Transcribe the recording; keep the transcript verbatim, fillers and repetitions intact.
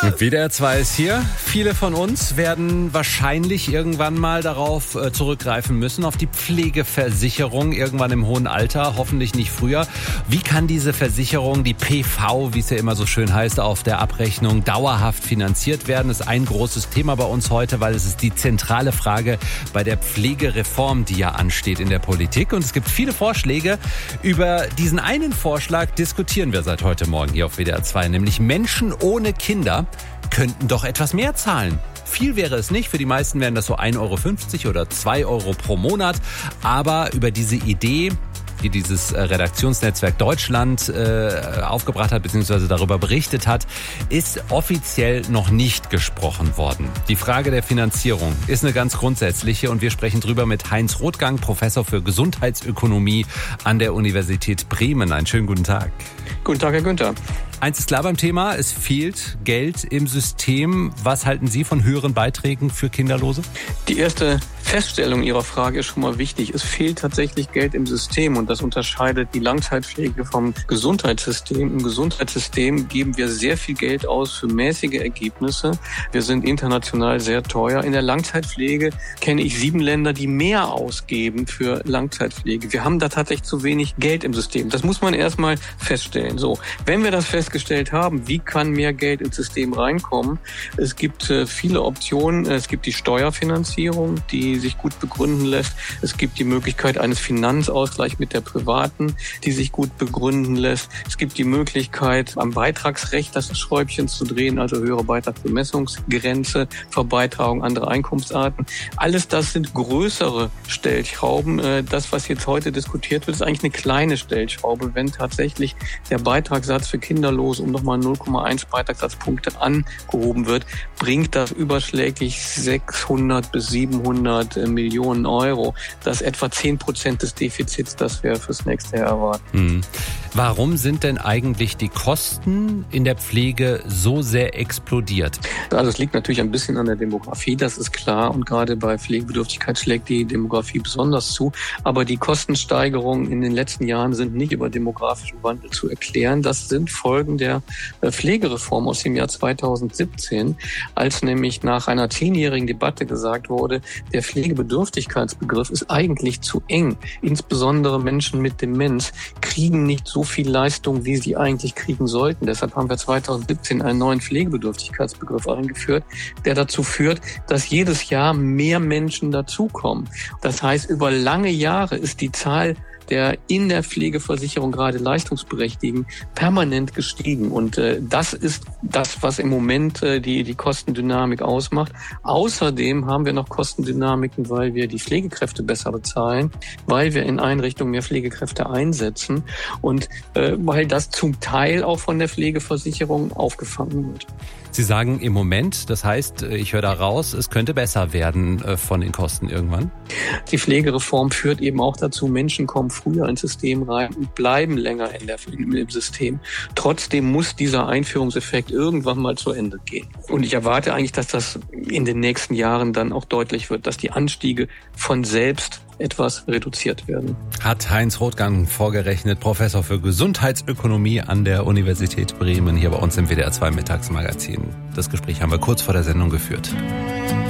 W D R zwei ist hier. Viele von uns werden wahrscheinlich irgendwann mal darauf äh, zurückgreifen müssen, auf die Pflegeversicherung, irgendwann im hohen Alter, hoffentlich nicht früher. Wie kann diese Versicherung, die P V, wie es ja immer so schön heißt, auf der Abrechnung dauerhaft finanziert werden? Das ist ein großes Thema bei uns heute, weil es ist die zentrale Frage bei der Pflegereform, die ja ansteht in der Politik. Und es gibt viele Vorschläge. Über diesen einen Vorschlag diskutieren wir seit heute Morgen hier auf W D R zwei, nämlich Menschen ohne Kinder könnten doch etwas mehr zahlen. Viel wäre es nicht, für die meisten wären das so ein Euro fünfzig oder zwei Euro pro Monat. Aber über diese Idee, die dieses Redaktionsnetzwerk Deutschland äh, aufgebracht hat bzw. darüber berichtet hat, ist offiziell noch nicht gesprochen worden. Die Frage der Finanzierung ist eine ganz grundsätzliche und wir sprechen drüber mit Heinz Rothgang, Professor für Gesundheitsökonomie an der Universität Bremen. Einen schönen guten Tag. Guten Tag, Herr Günther. Eins ist klar beim Thema, es fehlt Geld im System. Was halten Sie von höheren Beiträgen für Kinderlose? Die erste Feststellung Ihrer Frage ist schon mal wichtig. Es fehlt tatsächlich Geld im System und das unterscheidet die Langzeitpflege vom Gesundheitssystem. Im Gesundheitssystem geben wir sehr viel Geld aus für mäßige Ergebnisse. Wir sind international sehr teuer. In der Langzeitpflege kenne ich sieben Länder, die mehr ausgeben für Langzeitpflege. Wir haben da tatsächlich zu wenig Geld im System. Das muss man erstmal feststellen. So, wenn wir das festgestellt haben, wie kann mehr Geld ins System reinkommen? Es gibt äh, viele Optionen. Es gibt die Steuerfinanzierung, die sich gut begründen lässt. Es gibt die Möglichkeit eines Finanzausgleichs mit der privaten, die sich gut begründen lässt. Es gibt die Möglichkeit, am Beitragsrecht das Schräubchen zu drehen, also höhere Beitragsbemessungsgrenze, Verbeitragung anderer Einkunftsarten. Alles das sind größere Stellschrauben. Das, was jetzt heute diskutiert wird, ist eigentlich eine kleine Stellschraube. Wenn tatsächlich der Beitragssatz für Kinderlose um nochmal null Komma eins Beitragssatzpunkte angehoben wird, bringt das überschlägig sechshundert bis siebenhundert Millionen Euro. Das ist etwa zehn Prozent des Defizits, das wir fürs nächste Jahr erwarten. Hm. Warum sind denn eigentlich die Kosten in der Pflege so sehr explodiert? Also es liegt natürlich ein bisschen an der Demografie, das ist klar. Und gerade bei Pflegebedürftigkeit schlägt die Demografie besonders zu. Aber die Kostensteigerungen in den letzten Jahren sind nicht über demografischen Wandel zu erklären. Das sind Folgen der Pflegereform aus dem Jahr zweitausendsiebzehn, als nämlich nach einer zehnjährigen Debatte gesagt wurde, der Pflegebedürftigkeitsbegriff ist eigentlich zu eng. Insbesondere Menschen mit Demenz kriegen nicht so viel Leistung, wie sie eigentlich kriegen sollten. Deshalb haben wir zweitausendsiebzehn einen neuen Pflegebedürftigkeitsbegriff eingeführt, der dazu führt, dass jedes Jahr mehr Menschen dazukommen. Das heißt, über lange Jahre ist die Zahl der in der Pflegeversicherung gerade Leistungsberechtigten permanent gestiegen. Und äh, das ist das, was im Moment äh, die, die Kostendynamik ausmacht. Außerdem haben wir noch Kostendynamiken, weil wir die Pflegekräfte besser bezahlen, weil wir in Einrichtungen mehr Pflegekräfte einsetzen und äh, weil das zum Teil auch von der Pflegeversicherung aufgefangen wird. Sie sagen im Moment, das heißt, ich höre da raus, es könnte besser werden äh, von den Kosten irgendwann? Die Pflegereform führt eben auch dazu, Menschen kommen früher ins System rein und bleiben länger in der, im System. Trotzdem muss dieser Einführungseffekt irgendwann mal zu Ende gehen. Und ich erwarte eigentlich, dass das in den nächsten Jahren dann auch deutlich wird, dass die Anstiege von selbst etwas reduziert werden. Hat Heinz Rothgang vorgerechnet, Professor für Gesundheitsökonomie an der Universität Bremen, hier bei uns im W D R zwei Mittagsmagazin. Das Gespräch haben wir kurz vor der Sendung geführt.